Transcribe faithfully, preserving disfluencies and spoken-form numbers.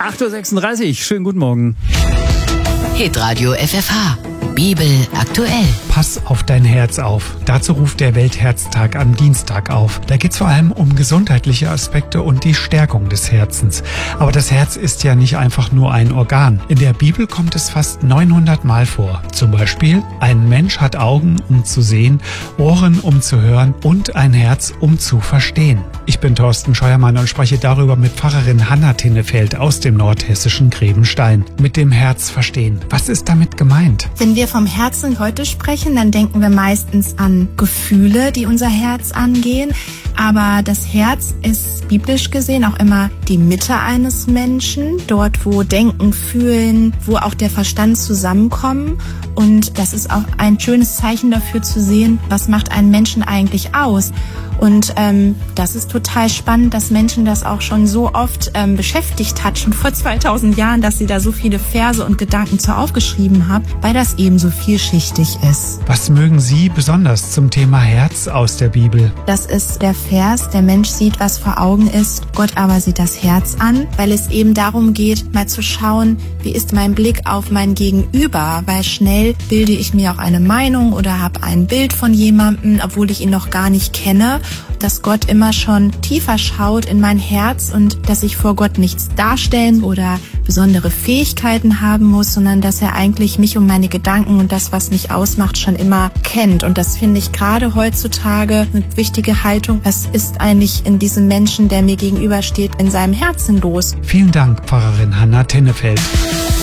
acht Uhr sechsunddreißig, schönen guten Morgen. Hitradio F F H, Bibel aktuell. Pass auf dein Herz auf. Dazu ruft der Weltherztag am Dienstag auf. Da geht es vor allem um gesundheitliche Aspekte und die Stärkung des Herzens. Aber das Herz ist ja nicht einfach nur ein Organ. In der Bibel kommt es fast neunhundert Mal vor. Zum Beispiel, ein Mensch hat Augen, um zu sehen, Ohren, um zu hören und ein Herz, um zu verstehen. Ich bin Thorsten Scheuermann und spreche darüber mit Pfarrerin Hanna Tinnefeld aus dem nordhessischen Grebenstein. Mit dem Herz verstehen. Was ist damit gemeint? Wenn wir vom Herzen heute sprechen, dann denken wir meistens an Gefühle, die unser Herz angehen. Aber das Herz ist biblisch gesehen auch immer die Mitte eines Menschen, dort wo Denken, Fühlen, wo auch der Verstand zusammenkommen. Und das ist auch ein schönes Zeichen dafür zu sehen, was macht einen Menschen eigentlich aus. Und ähm, das ist total spannend, dass Menschen das auch schon so oft ähm, beschäftigt hat, schon vor zweitausend Jahren, dass sie da so viele Verse und Gedanken zu aufgeschrieben haben, weil das eben so vielschichtig ist. Was mögen Sie besonders zum Thema Herz aus der Bibel? Das ist der Vers, der Mensch sieht, was vor Augen ist, Gott aber sieht das Herz an, weil es eben darum geht, mal zu schauen, wie ist mein Blick auf mein Gegenüber, weil schnell bilde ich mir auch eine Meinung oder habe ein Bild von jemandem, obwohl ich ihn noch gar nicht kenne, dass Gott immer schon tiefer schaut in mein Herz und dass ich vor Gott nichts darstellen oder besondere Fähigkeiten haben muss, sondern dass er eigentlich mich und meine Gedanken und das, was mich ausmacht, schon immer kennt. Und das finde ich gerade heutzutage eine wichtige Haltung. Was ist eigentlich in diesem Menschen, der mir gegenübersteht, in seinem Herzen los? Vielen Dank, Pfarrerin Hanna Tinnefeld.